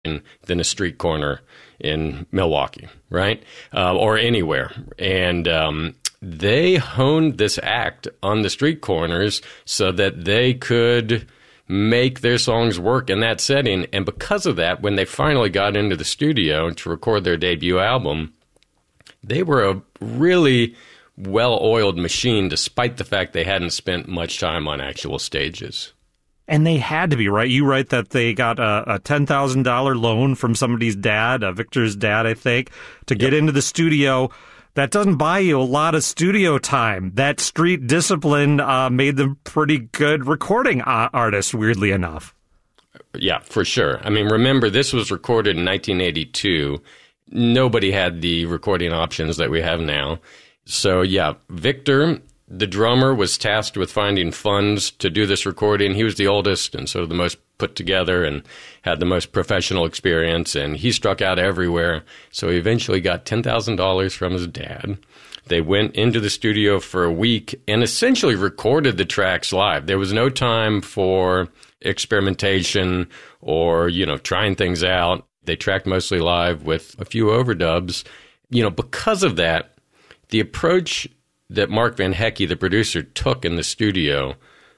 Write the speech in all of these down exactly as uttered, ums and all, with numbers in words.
than a street corner in Milwaukee, right? Uh, or anywhere. And um, they honed this act on the street corners so that they could make their songs work in that setting. And because of that, when they finally got into the studio to record their debut album, they were a really well-oiled machine, despite the fact they hadn't spent much time on actual stages. And they had to be, right? You write that they got a, a ten thousand dollars loan from somebody's dad, uh, Victor's dad, I think, to get yep. into the studio. That doesn't buy you a lot of studio time. That street discipline uh, made them pretty good recording uh, artists, weirdly enough. Yeah, for sure. I mean, remember, this was recorded in nineteen eighty-two. Nobody had the recording options that we have now. So, yeah, Victor, the drummer, was tasked with finding funds to do this recording. He was the oldest and so the most put together and had the most professional experience, and he struck out everywhere. So he eventually got ten thousand dollars from his dad. They went into the studio for a week and essentially recorded the tracks live. There was no time for experimentation or, you know, trying things out. They tracked mostly live with a few overdubs. You know, because of that, the approach that Mark Van Hecke, the producer, took in the studio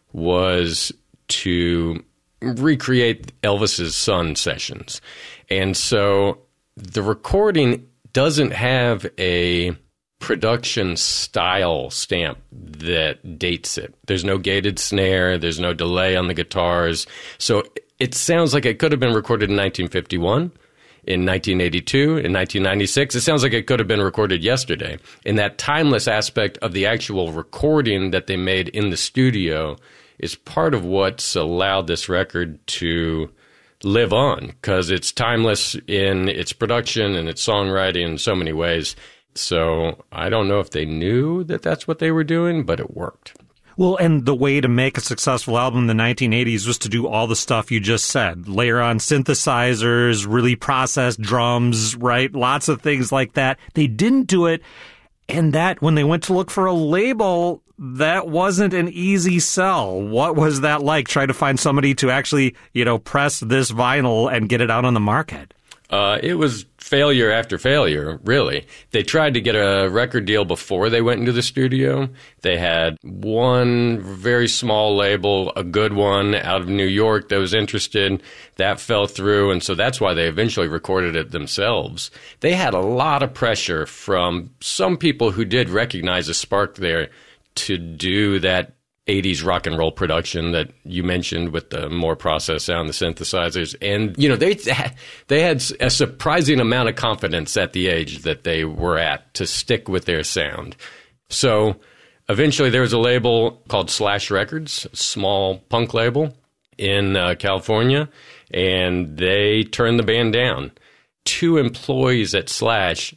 was to recreate Elvis's Son sessions. And so the recording doesn't have a production style stamp that dates it. There's no gated snare. There's no delay on the guitars. So it sounds like it could have been recorded in nineteen fifty-one. In nineteen eighty-two, in nineteen ninety-six, it sounds like it could have been recorded yesterday. And that timeless aspect of the actual recording that they made in the studio is part of what's allowed this record to live on, because it's timeless in its production and its songwriting in so many ways. So I don't know if they knew that that's what they were doing, but it worked. Well, and the way to make a successful album in the nineteen eighties was to do all the stuff you just said. Layer on synthesizers, really processed drums, right? Lots of things like that. They didn't do it, and that, when they went to look for a label, that wasn't an easy sell. What was that like, trying to find somebody to actually, you know, press this vinyl and get it out on the market? Uh, it was failure after failure, really. They tried to get a record deal before they went into the studio. They had one very small label, a good one out of New York that was interested. That fell through, and so that's why they eventually recorded it themselves. They had a lot of pressure from some people who did recognize a spark there to do that eighties rock and roll production that you mentioned with the more processed sound, the synthesizers. And, you know, they they had a surprising amount of confidence at the age that they were at to stick with their sound. So eventually there was a label called Slash Records, a small punk label in uh, California, and they turned the band down. Two employees at Slash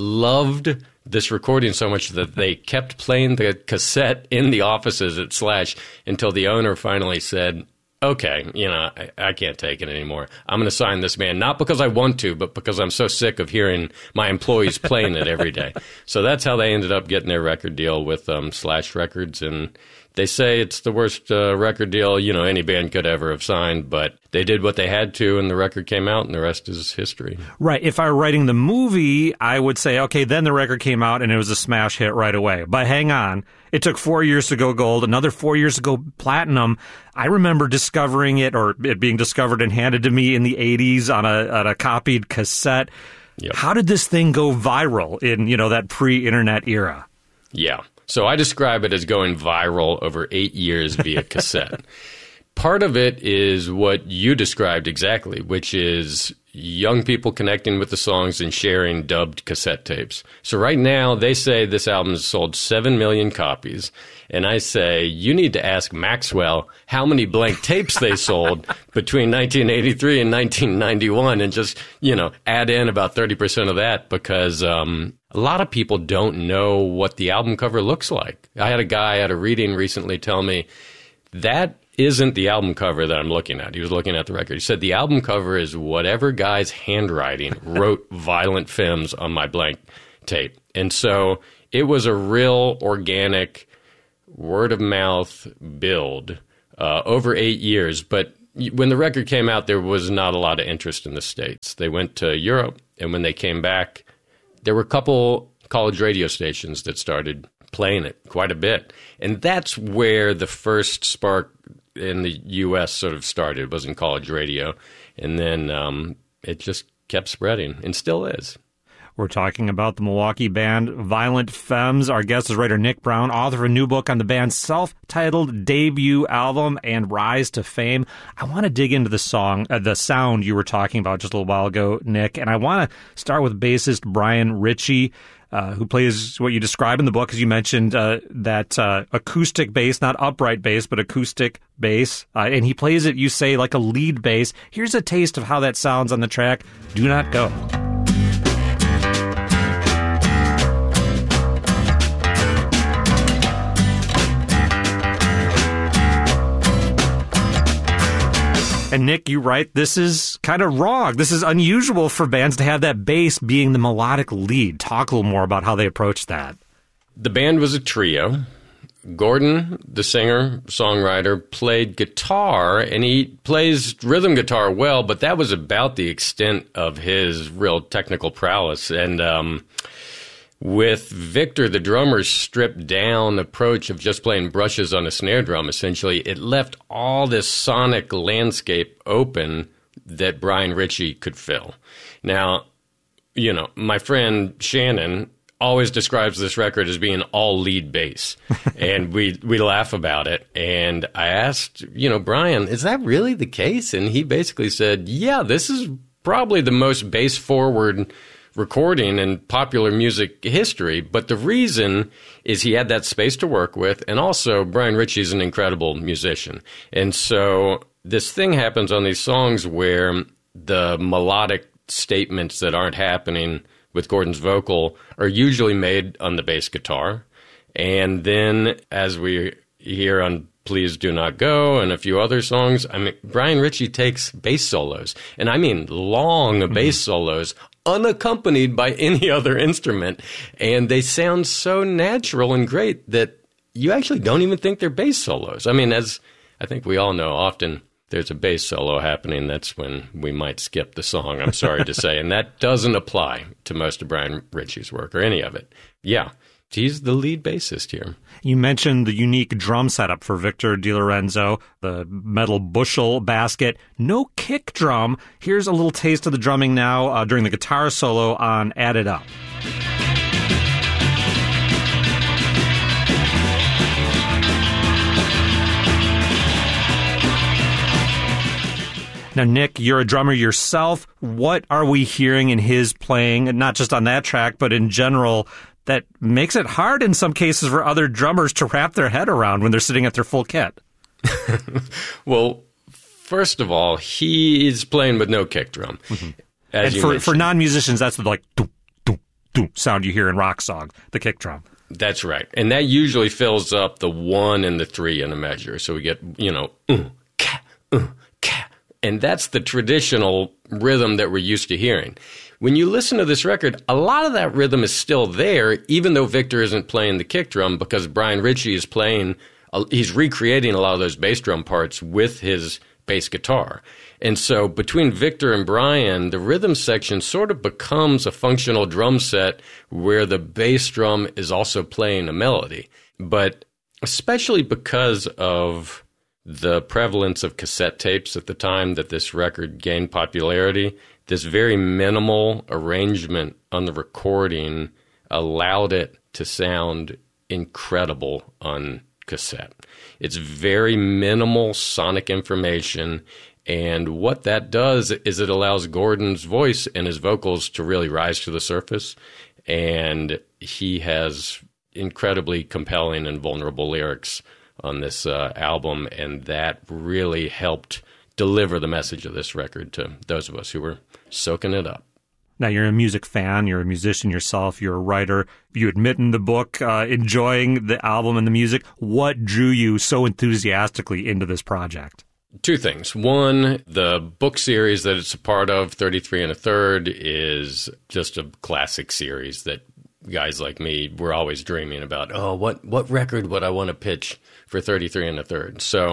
loved this recording so much that they kept playing the cassette in the offices at Slash until the owner finally said, okay, you know, I, I can't take it anymore. I'm going to sign this band, not because I want to, but because I'm so sick of hearing my employees playing it every day. So that's how they ended up getting their record deal with um, Slash Records. And they say it's the worst uh, record deal, you know, any band could ever have signed, but they did what they had to, and the record came out, and the rest is history. Right. If I were writing the movie, I would say, okay, then the record came out, and it was a smash hit right away. But hang on. It took four years to go gold, another four years to go platinum. I remember discovering it, or it being discovered and handed to me in the eighties on a, on a copied cassette. Yep. How did this thing go viral in, you know, that pre-internet era? Yeah. So I describe it as going viral over eight years via cassette. Part of it is what you described exactly, which is young people connecting with the songs and sharing dubbed cassette tapes. So right now, they say this album has sold seven million copies. And I say, you need to ask Maxwell how many blank tapes they sold between nineteen eighty-three and nineteen ninety-one, and just, you know, add in about thirty percent of that, because um, a lot of people don't know what the album cover looks like. I had a guy at a reading recently tell me, that isn't the album cover that I'm looking at. He was looking at the record. He said, the album cover is whatever guy's handwriting wrote Violent Femmes on my blank tape. And so it was a real organic word-of-mouth build uh, over eight years. But when the record came out, there was not a lot of interest in the States. They went to Europe, and when they came back, there were a couple college radio stations that started playing it quite a bit. And that's where the first spark in the U S sort of started, was in college radio. And then um, it just kept spreading, and still is. We're talking about the Milwaukee band Violent Femmes. Our guest is writer Nick Brown, author of a new book on the band's self-titled debut album and rise to fame. I want to dig into the song, uh, the sound you were talking about just a little while ago, Nick, and I want to start with bassist Brian Ritchie, uh, who plays what you describe in the book, as you mentioned, uh, that uh, acoustic bass, not upright bass, but acoustic bass, uh, and he plays it, you say, like a lead bass. Here's a taste of how that sounds on the track, Do Not Go. And Nick, you write, this is kind of wrong. This is unusual for bands to have that bass being the melodic lead. Talk a little more about how they approached that. The band was a trio. Gordon, the singer, songwriter, played guitar, and he plays rhythm guitar well, but that was about the extent of his real technical prowess. And um, with Victor, the drummer's stripped down approach of just playing brushes on a snare drum, essentially, it left all this sonic landscape open that Brian Ritchie could fill. Now, you know, my friend Shannon always describes this record as being all lead bass, and we we laugh about it. And I asked, you know, Brian, is that really the case? And he basically said, yeah, this is probably the most bass forward recording in popular music history, but the reason is he had that space to work with, and also Brian Ritchie's an incredible musician. And so this thing happens on these songs where the melodic statements that aren't happening with Gordon's vocal are usually made on the bass guitar. And then, as we hear on Please Do Not Go and a few other songs, I mean, Brian Ritchie takes bass solos, and I mean long mm-hmm. bass solos, unaccompanied by any other instrument, and they sound so natural and great that you actually don't even think they're bass solos. I mean, as I think we all know, often there's a bass solo happening, that's when we might skip the song, I'm sorry to say, and that doesn't apply to most of Brian Ritchie's work, or any of it. Yeah, he's the lead bassist here. You mentioned the unique drum setup for Victor DiLorenzo, the metal bushel basket, no kick drum. Here's a little taste of the drumming now uh, during the guitar solo on Add It Up. Now, Nick, you're a drummer yourself. What are we hearing in his playing, not just on that track, but in general, that makes it hard in some cases for other drummers to wrap their head around when they're sitting at their full kit? Well, first of all, he is playing with no kick drum. Mm-hmm. And for, for non-musicians, that's the like doom, doom, doom sound you hear in rock songs, the kick drum. That's right. And that usually fills up the one and the three in a measure. So we get, you know, uh, ka, uh, ka. And that's the traditional rhythm that we're used to hearing. When you listen to this record, a lot of that rhythm is still there, even though Victor isn't playing the kick drum, because Brian Ritchie is playing, uh, he's recreating a lot of those bass drum parts with his bass guitar. And so between Victor and Brian, the rhythm section sort of becomes a functional drum set where the bass drum is also playing a melody. But especially because of the prevalence of cassette tapes at the time that this record gained popularity, this very minimal arrangement on the recording allowed it to sound incredible on cassette. It's very minimal sonic information, and what that does is it allows Gordon's voice and his vocals to really rise to the surface, and he has incredibly compelling and vulnerable lyrics on this uh, album, and that really helped deliver the message of this record to those of us who were soaking it up. Now, you're a music fan, you're a musician yourself, you're a writer. You admit in the book uh, enjoying the album and the music. What drew you so enthusiastically into this project? Two things. One, the book series that it's a part of, thirty-three and a third, is just a classic series that guys like me were always dreaming about. Oh, what, what record would I want to pitch for thirty-three and a third? So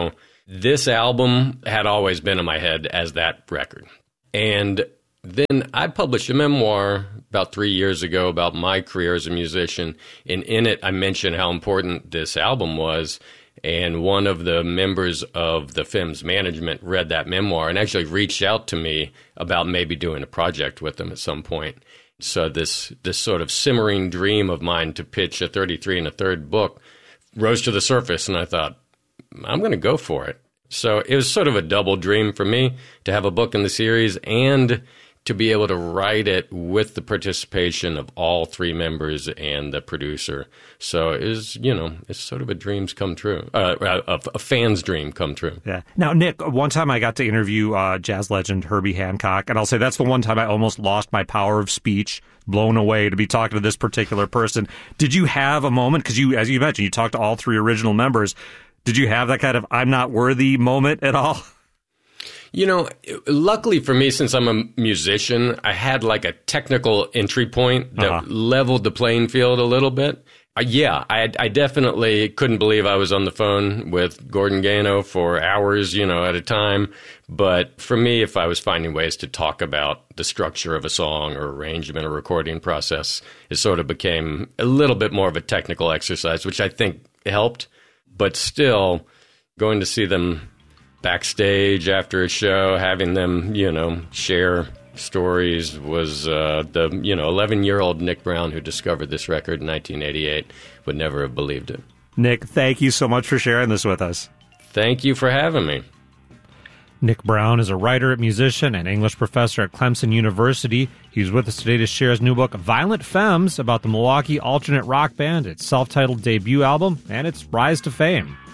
This album had always been in my head as that record. And then I published a memoir about three years ago about my career as a musician. And in it, I mentioned how important this album was. And one of the members of the F I M's management read that memoir and actually reached out to me about maybe doing a project with them at some point. So this this sort of simmering dream of mine to pitch a thirty-three and a third book rose to the surface, and I thought, I'm going to go for it. So it was sort of a double dream for me to have a book in the series and to be able to write it with the participation of all three members and the producer. So it was, you know, it's sort of a dreams come true, uh, a, a fan's dream come true. Yeah. Now, Nick, one time I got to interview uh, jazz legend Herbie Hancock, and I'll say that's the one time I almost lost my power of speech, blown away to be talking to this particular person. Did you have a moment, because you, as you mentioned, you talked to all three original members, did you have that kind of I'm not worthy moment at all? You know, luckily for me, since I'm a musician, I had like a technical entry point that uh-huh. leveled the playing field a little bit. Uh, yeah, I, I definitely couldn't believe I was on the phone with Gordon Gano for hours, you know, at a time. But for me, if I was finding ways to talk about the structure of a song or arrangement or recording process, it sort of became a little bit more of a technical exercise, which I think helped. But still, going to see them backstage after a show, having them, you know, share stories was uh, the, you know, eleven-year-old Nick Brown who discovered this record in nineteen eighty-eight would never have believed it. Nick, thank you so much for sharing this with us. Thank you for having me. Nick Brown is a writer, musician, and English professor at Clemson University. He's with us today to share his new book, Violent Femmes, about the Milwaukee alternate rock band, its self-titled debut album, and its rise to fame.